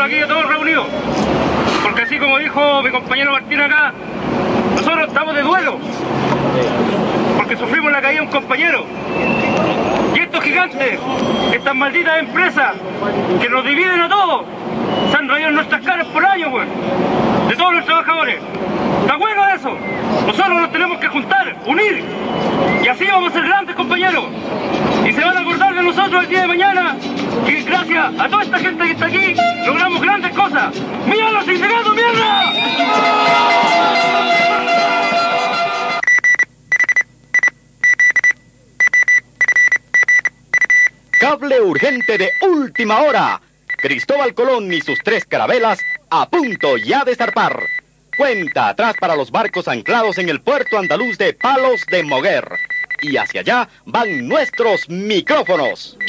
aquí todos reunidos, porque así como dijo mi compañero Martín acá, nosotros estamos de duelo, porque sufrimos la caída de un compañero. Y estos gigantes, estas malditas empresas que nos dividen a todos, se han rayado en nuestras caras por años, güey, de todos los trabajadores. ¿Está bueno eso? Nosotros nos tenemos que juntar, unir, y así vamos a ser grandes, compañeros. Y se van a acordar de nosotros el día de mañana, y gracias a toda esta gente que está aquí, logramos grandes cosas. ¡Mira los sindicatos, mierda! Cable urgente de última hora. Cristóbal Colón y sus 3 carabelas a punto ya de zarpar. Cuenta atrás para los barcos anclados en el puerto andaluz de Palos de Moguer. Y hacia allá van nuestros micrófonos.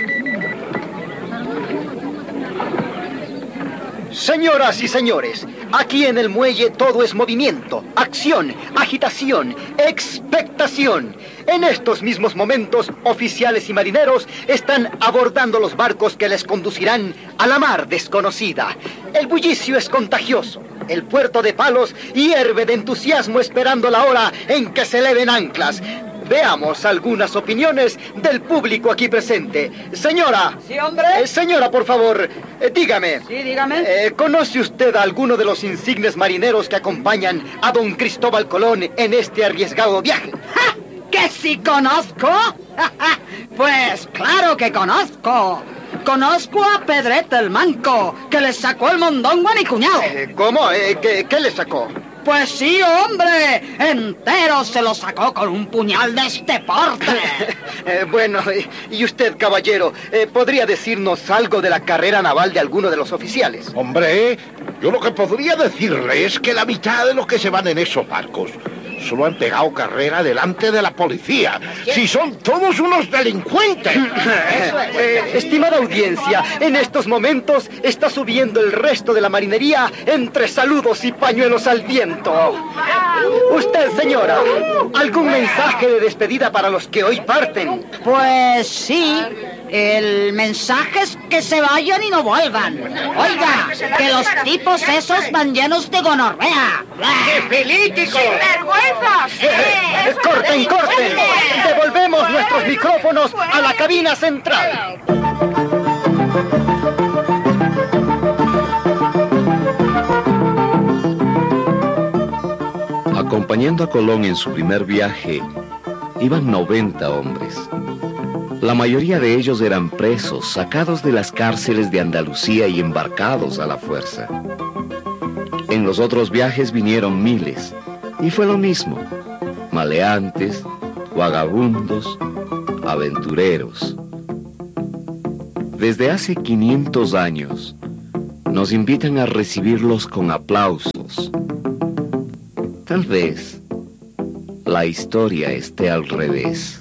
Señoras y señores, aquí en el muelle todo es movimiento, acción, agitación, expectación. En estos mismos momentos, oficiales y marineros están abordando los barcos que les conducirán a la mar desconocida. El bullicio es contagioso. El puerto de Palos hierve de entusiasmo esperando la hora en que se eleven anclas. Veamos algunas opiniones del público aquí presente. Señora. Sí, hombre. Señora, por favor, dígame. Sí, dígame. ¿Conoce usted a alguno de los insignes marineros que acompañan a don Cristóbal Colón en este arriesgado viaje? ¡Ja! ¿Que sí conozco? Pues claro que conozco. Conozco a Pedrete el Manco, que le sacó el mondongo a mi cuñado. ¿Cómo? ¿Qué le sacó? Pues sí, hombre, entero se lo sacó con un puñal de este porte. Bueno, y usted, caballero, ¿podría decirnos algo de la carrera naval de alguno de los oficiales? Hombre, yo lo que podría decirle es que la mitad de los que se van en esos barcos solo han pegado carrera delante de la policía. Si son todos unos delincuentes. Estimada audiencia, en estos momentos está subiendo el resto de la marinería entre saludos y pañuelos al viento. Usted, señora, ¿algún mensaje de despedida para los que hoy parten? Pues sí, el mensaje es que se vayan y no vuelvan. Oiga, que los tipos esos van llenos de gonorrea. ¡Qué políticos! ¡Corten, corten! Devolvemos nuestros micrófonos a la cabina central. Acompañando a Colón en su primer viaje, iban 90 hombres. La mayoría de ellos eran presos, sacados de las cárceles de Andalucía y embarcados a la fuerza. En los otros viajes vinieron miles, y fue lo mismo. Maleantes, vagabundos, aventureros. Desde hace 500 años, nos invitan a recibirlos con aplausos. Tal vez la historia esté al revés.